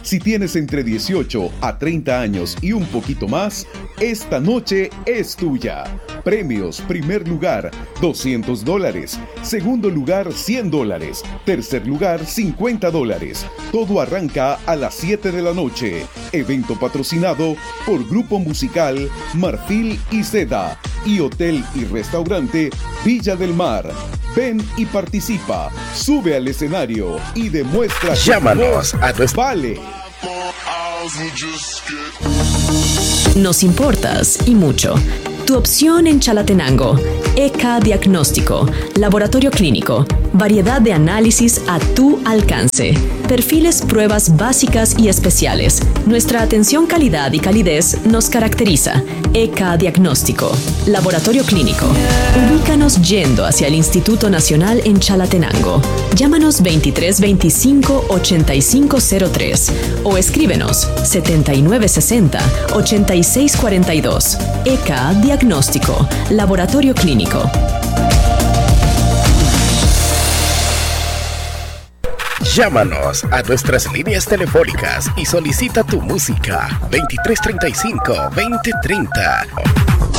Si tienes entre 18 a 30 años y un poquito más, esta noche es tuya. Premios: primer lugar, $200. Segundo lugar, $100. Tercer lugar, $50. Todo arranca a las 7 de la noche. Evento patrocinado por Grupo Musical Marfil y Seda y Hotel y Restaurante Villa del Mar. Ven y participa, sube al escenario y demuestra que Llámanos a tu vale. Nos importas y mucho. Tu opción en Chalatenango. ECA Diagnóstico, laboratorio clínico, variedad de análisis a tu alcance, perfiles, pruebas básicas y especiales. Nuestra atención, calidad y calidez nos caracteriza. ECA Diagnóstico, laboratorio clínico. Ubícanos yendo hacia el Instituto Nacional en Chalatenango. Llámanos 2325-8503 o escríbenos 7960-8642. ECA Diagnóstico, laboratorio clínico. Llámanos a nuestras líneas telefónicas y solicita tu música 2335-2030.